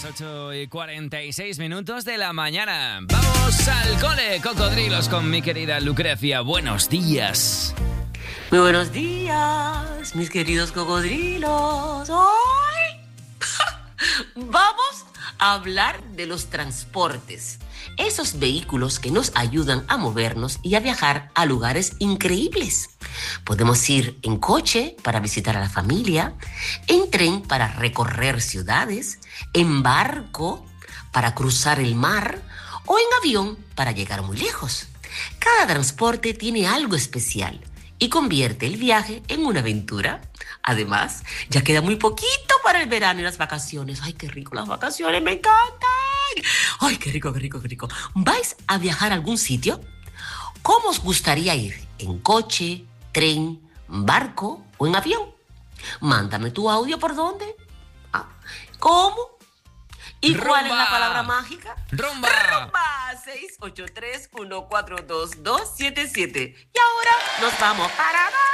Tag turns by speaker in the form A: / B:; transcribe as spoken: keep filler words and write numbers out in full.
A: ocho y cuarenta y seis minutos de la mañana. Vamos al cole, cocodrilos, con mi querida Lucrecia. Buenos días.
B: Muy buenos días, mis queridos cocodrilos. ¡Ay! Vamos a hablar de los transportes. Esos vehículos que nos ayudan a movernos y a viajar a lugares increíbles. Podemos ir en coche para visitar a la familia, en tren para recorrer ciudades, en barco para cruzar el mar o en avión para llegar muy lejos. Cada transporte tiene algo especial y convierte el viaje en una aventura. Además, ya queda muy poquito para el verano y las vacaciones. ¡Ay, qué rico las vacaciones! ¡Me encantan! ¡Ay, qué rico, qué rico, qué rico! ¿Vais a viajar a algún sitio? ¿Cómo os gustaría ir? ¿En coche, tren, barco o en avión? Mándame tu audio. ¿Por dónde? ¿Ah? ¿Cómo? ¿Y
A: Rumba.
B: cuál es la palabra mágica?
A: ¡Rumba!
B: ¡Rumba! seis ocho tres, uno cuatro dos, dos siete siete. Y ahora nos vamos para...